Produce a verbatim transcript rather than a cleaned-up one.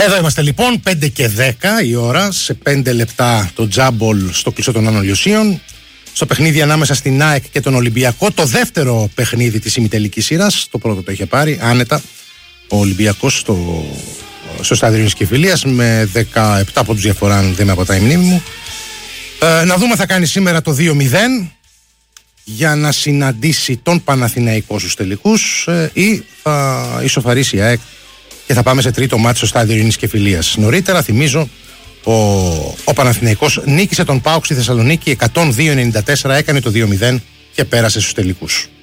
Εδώ είμαστε λοιπόν, πέντε και δέκα η ώρα, σε πέντε λεπτά το τζάμπολ στο κλεισό των Άνω Λιωσίων. Στο παιχνίδι ανάμεσα στην ΑΕΚ και τον Ολυμπιακό, το δεύτερο παιχνίδι της ημιτελικής σειράς. Το πρώτο το είχε πάρει άνετα ο Ολυμπιακός στο, στο στάδιο Ειρήνης και Φιλίας με δεκαεπτά πόντους διαφορά, αν δεν με αποτάει η μνήμη μου. Ε, να δούμε θα κάνει σήμερα το δύο μηδέν για να συναντήσει τον Παναθηναϊκό στους τελικούς ε, ή θα ισοφαρίσει η ΑΕΚ και θα πάμε σε τρίτο μάτι στο στάδιο Ειρήνης και Φιλίας. Νωρίτερα, θυμίζω, ο, ο Παναθηναϊκός νίκησε τον ΠΑΟΚ στη Θεσσαλονίκη εκατόν δύο ενενήντα τέσσερα, έκανε το δύο μηδέν και πέρασε στους τελικούς.